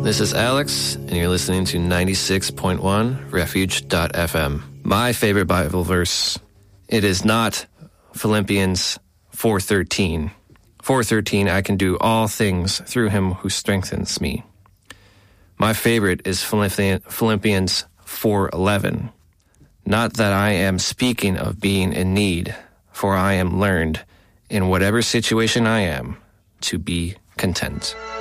This is Alex, and you're listening to 96.1 Refuge.fm. My favorite Bible verse, it is not Philippians 4:13. 4:13, I can do all things through him who strengthens me. My favorite is Philippians 4:11. Not that I am speaking of being in need, for I am learned, in whatever situation I am, to be content.